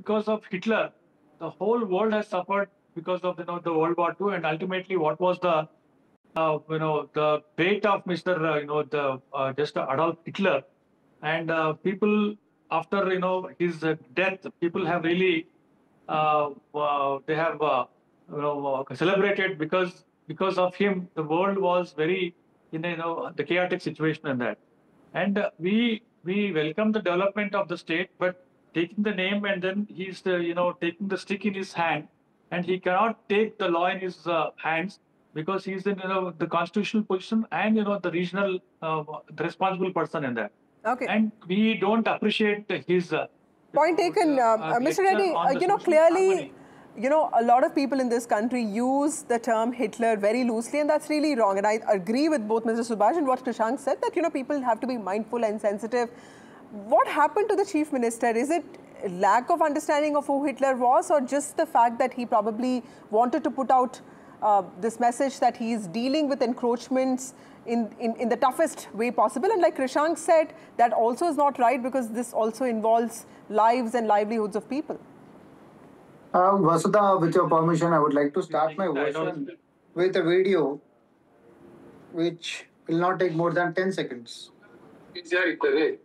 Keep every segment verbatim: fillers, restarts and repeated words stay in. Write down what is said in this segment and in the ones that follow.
because of Hitler, the whole world has suffered because of you know the World War Two, and ultimately, what was the uh, you know the fate of Mister Uh, you know the uh, just Adolf Hitler, and uh, people after you know his uh, death, people have really uh, uh, they have uh, you know uh, celebrated because because of him, the world was very in a, you know the chaotic situation and that, and uh, we we welcome the development of the state, but taking the name and then he's the, you know taking the stick in his hand, and he cannot take the law in his uh, hands because he's in you know the constitutional position and you know the regional uh, the responsible person in that. Okay. And we don't appreciate his uh, point taken, uh, uh, Mister Reddy. Uh, you know clearly. Harmony. You know, a lot of people in this country use the term Hitler very loosely, and that's really wrong. And I agree with both Mister Subhash and what Krishank said, that, you know, people have to be mindful and sensitive. What happened to the Chief Minister? Is it lack of understanding of who Hitler was, or just the fact that he probably wanted to put out uh, this message that he is dealing with encroachments in, in, in the toughest way possible? And like Krishank said, that also is not right, because this also involves lives and livelihoods of people. Uh, Vasudha, with your permission, I would like to start my version with a video which will not take more than ten seconds. I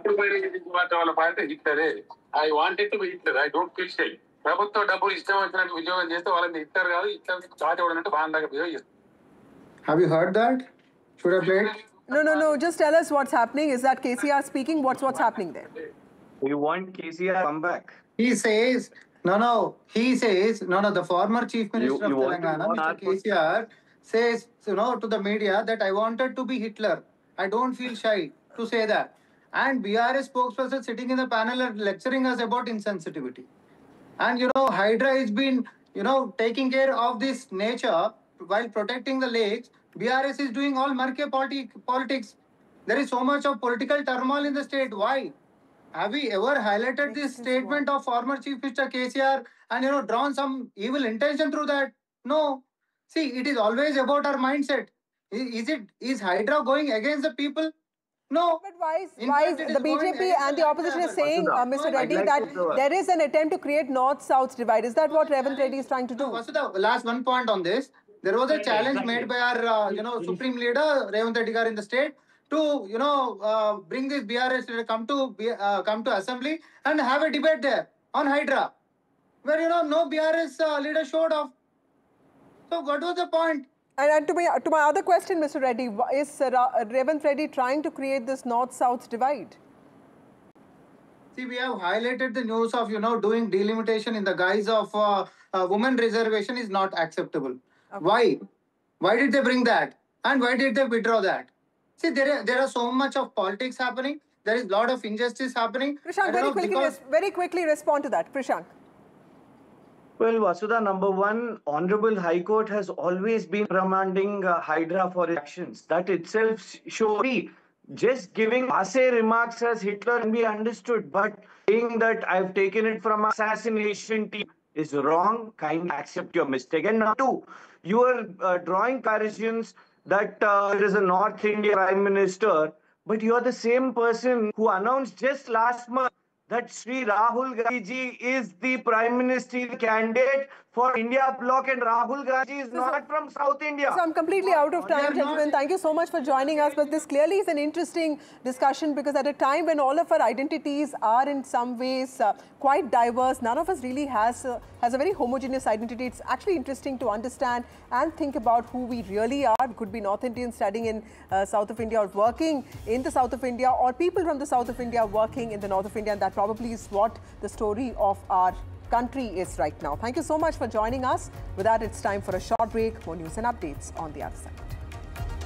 wanted to be Hitler. I don't feel shy. Have you heard that? Should I play it? No, no, no. Just tell us what's happening. Is that K C R speaking? What's what's happening there? We want K C R to come back. He says, no, no. He says, no, no. The former Chief Minister you, you of Telangana, Mister K C R, says, you know, to the media that I wanted to be Hitler. I don't feel shy to say that. And B R S spokesperson sitting in the panel are lecturing us about insensitivity. And, you know, Hydra has been, you know, taking care of this nature while protecting the lakes. B R S is doing all murky politi politics. There is so much of political turmoil in the state. Why? Have we ever highlighted this statement of former Chief Minister K C R and, you know, drawn some evil intention through that? No. See, it is always about our mindset. Is it, is Hydra going against the people? No. But why is, why is the B J P and the opposition is saying, uh, Mister Reddy, like that to, uh, there is an attempt to create North-South divide? Is that what Revanth Reddy is trying to do? No, Vasudha, last one point on this. There was a challenge made by our, uh, you know, Supreme Leader, Revanth Reddy in the state, to, you know, uh, bring this B R S to come to, uh, come to Assembly and have a debate there on Hydra, where, you know, no B R S uh, leader showed off. So what was the point? And, and to, my, to my other question, Mister Reddy, is uh, Revanth Reddy trying to create this North-South divide? See, we have highlighted the news of, you know, doing delimitation in the guise of uh, uh, women reservation is not acceptable. Okay. Why? Why did they bring that? And why did they withdraw that? See, there are, there are so much of politics happening. There is a lot of injustice happening. Krishank, very quickly, because... very quickly respond to that. Krishank. Well, Vasudha, number one, Honorable High Court has always been remanding uh, Hydra for its actions. That itself shows. Just giving passe remarks as Hitler can be understood, but saying that I've taken it from an assassination team is wrong. Kindly accept your mistake. And number two, you are uh, drawing comparisons that uh, there is a North Indian Prime Minister, but you are the same person who announced just last month that Sri Rahul Gandhi ji is the Prime Ministerial candidate for India bloc, and Rahul Gandhi is not from South India. So I'm completely out of time, gentlemen. Thank you so much for joining us. But this clearly is an interesting discussion, because at a time when all of our identities are in some ways uh, quite diverse, none of us really has, uh, has a very homogeneous identity. It's actually interesting to understand and think about who we really are. We could be North Indians studying in uh, South of India or working in the South of India, or people from the South of India working in the North of India. And that probably is what the story of our country is right now. Thank you so much for joining us. With that, it's time for a short break. More news and updates on the other side.